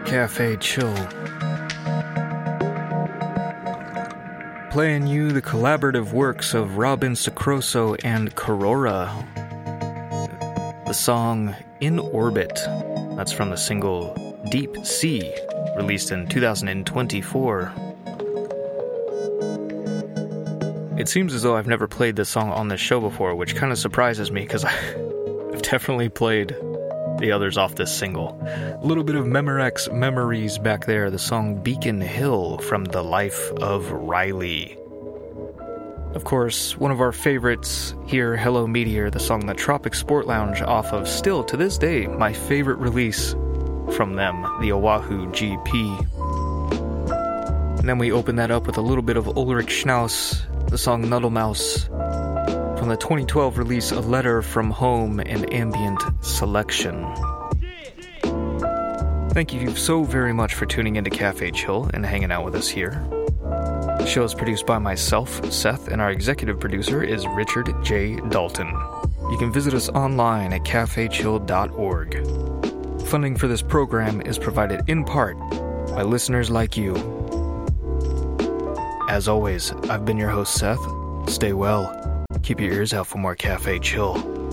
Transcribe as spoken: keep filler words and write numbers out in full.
Cafe Chill. Playing you the collaborative works of Robin Sacroso and Corora. The song In Orbit. That's from the single Deep Sea, released in two thousand twenty-four. It seems as though I've never played this song on this show before, which kind of surprises me because I've definitely played the others off this single. A little bit of Memorex memories back there, the song Beacon Hill from The Life of Riley. Of course, one of our favorites here, Hello Meteor, the song The Tropic Sport Lounge off of, still to this day, my favorite release from them, the Oahu G P. And then we open that up with a little bit of Ulrich Schnaus, the song Nuddlemouse, from the twenty twelve release A Letter from Home and Ambient Selection. Thank you so very much for tuning into Cafe Chill and hanging out with us here. The show is produced by myself, Seth, and our executive producer is Richard J. Dalton. You can visit us online at cafe chill dot org. Funding for this program is provided in part by listeners like you. As always, I've been your host, Seth. Stay well. Keep your ears out for more Cafe Chill.